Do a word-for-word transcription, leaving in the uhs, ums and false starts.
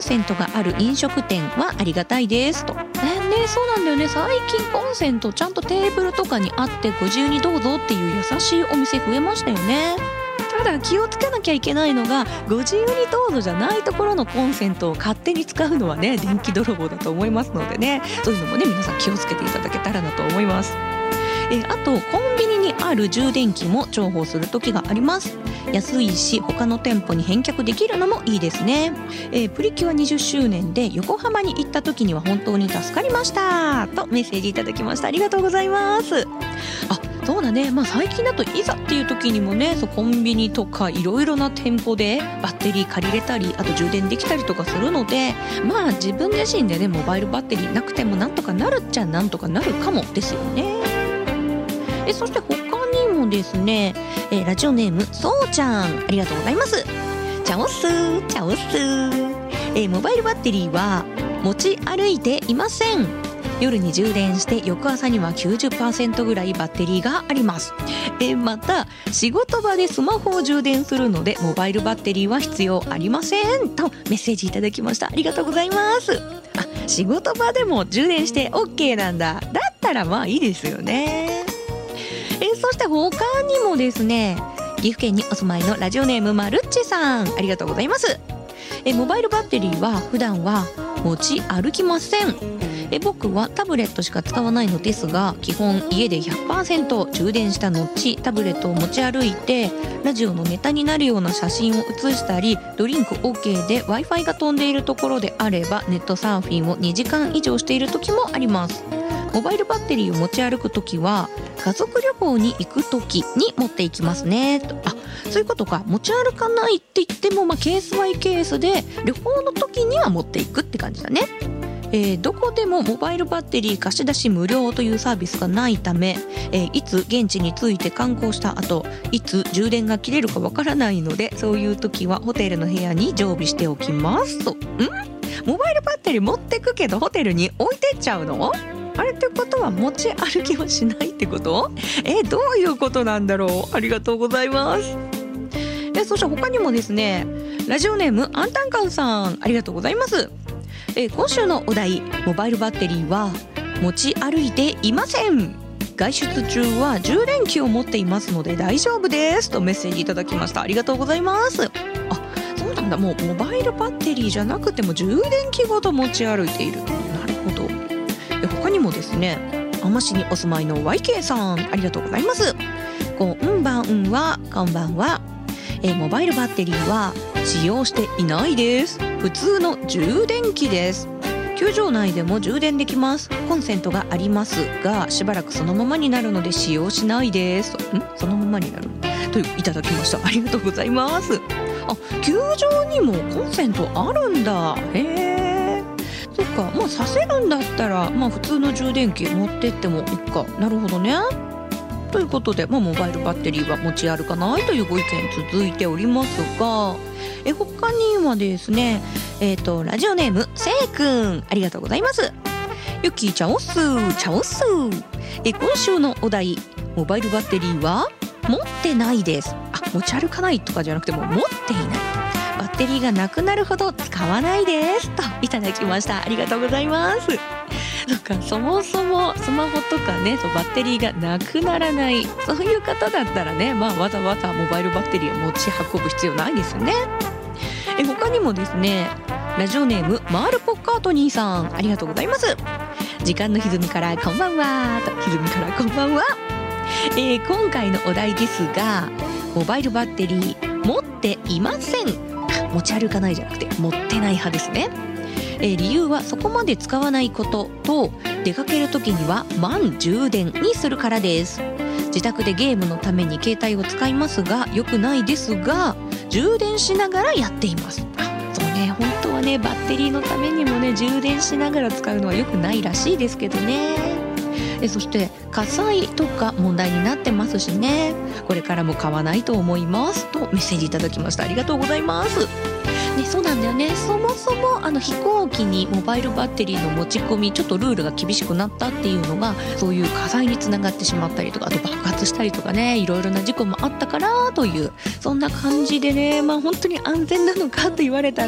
セントがある飲食店はありがたいですと。ね、ね、そうなんだよね。最近コンセントちゃんとテーブルとかにあってご自由にどうぞっていう優しいお店増えましたよね。ただ気をつけなきゃいけないのが、ご自由にどうぞじゃないところのコンセントを勝手に使うのはね、電気泥棒だと思いますのでね、そういうのもね、皆さん気をつけていただけたらなと思います。えあとコンビニにある充電器も重宝する時があります。安いし他の店舗に返却できるのもいいですね。えー、プリキュアにじゅっしゅうねんで横浜に行った時には本当に助かりましたとメッセージいただきました。ありがとうございます。あ、そうだね、まあ、最近だといざっていう時にもね、そうコンビニとかいろいろな店舗でバッテリー借りれたり、あと充電できたりとかするので、まあ自分自身でねモバイルバッテリーなくてもなんとかなるっちゃなんとかなるかもですよね。えそして他にもですね、えー、ラジオネームそうちゃん、ありがとうございます。チャオスーチャオスー、えー、モバイルバッテリーは持ち歩いていません。夜に充電して翌朝には きゅうじゅっパーセント ぐらいバッテリーがあります。えー、また仕事場でスマホを充電するのでモバイルバッテリーは必要ありませんとメッセージいただきました。ありがとうございます。あ、仕事場でも充電して オーケー なんだ。だったらまあいいですよね。えー、そして他にもですね、岐阜県にお住まいのラジオネームまるっちさん、ありがとうございます。えー、モバイルバッテリーは普段は持ち歩きません。え僕はタブレットしか使わないのですが、基本家で ひゃくパーセント 充電した後タブレットを持ち歩いてラジオのネタになるような写真を写したり、ドリンク オーケー で Wi-Fi が飛んでいるところであればネットサーフィンをにじかん以上している時もあります。モバイルバッテリーを持ち歩く時は家族旅行に行く時に持っていきますねと。あ、そういうことか。持ち歩かないって言っても、まあ、ケースバイケースで旅行の時には持っていくって感じだね。えー、どこでもモバイルバッテリー貸し出し無料というサービスがないため、えー、いつ現地に着いて観光した後いつ充電が切れるかわからないので、そういう時はホテルの部屋に常備しておきますと。んモバイルバッテリー持ってくけどホテルに置いてっちゃうの？あれってことは持ち歩きはしないってこと？えどういうことなんだろう。ありがとうございます。えそして他にもですね、ラジオネームアンタンカンさん、ありがとうございます。え今週のお題、モバイルバッテリーは持ち歩いていません。外出中は充電器を持っていますので大丈夫ですとメッセージいただきました。ありがとうございます。あ、そうなんだ。もうモバイルバッテリーじゃなくても充電器ごと持ち歩いている。なるほど。え他にもですね、網走にお住まいの ワイケー さん、ありがとうございます。こんばんは、こんばんは。えモバイルバッテリーは使用していないです。普通の充電器です。球場内でも充電できます。コンセントがありますがしばらくそのままになるので使用しないです。んそのままになるといただきました。ありがとうございます。あ、球場にもコンセントあるんだ。へえ、そっか。まあさせるんだったらまあ普通の充電器持ってってもいいか。なるほどね。ということで、まあ、モバイルバッテリーは持ち歩かないというご意見続いておりますが、え他にはですね、えーと、ラジオネームせいくん、ありがとうございます。ゆきちゃおすちゃおす。え今週のお題、モバイルバッテリーは持ってないです。あ、持ち歩かないとかじゃなくても持っていない。バッテリーがなくなるほど使わないですといただきました。ありがとうございます。そっか、そもそもスマホとかね、そうバッテリーがなくならない、そういう方だったらね、まあわざわざモバイルバッテリーを持ち運ぶ必要ないですよね。え他にもですね、ラジオネームマールポッカートニーさん、ありがとうございます。時間の歪みからこんばんはと、歪みからこんばんは。えー、今回のお題ですが、モバイルバッテリー持っていません。持ち歩かないじゃなくて持ってない派ですね。えー、理由はそこまで使わないことと、出かける時には満充電にするからです。自宅でゲームのために携帯を使いますが良くないですが、充電しながらやっています。あ、そうね、本当はねバッテリーのためにもね充電しながら使うのは良くないらしいですけどね。えそして火災とか問題になってますしね、これからも買わないと思いますとメッセージいただきました。ありがとうございます。ね、そうなんだよね。そもそもあの飛行機にモバイルバッテリーの持ち込みちょっとルールが厳しくなったっていうのが、そういう火災につながってしまったりとか、あと爆発したりとかね、いろいろな事故もあったからという、そんな感じでね、まあ本当に安全なのかと言われたら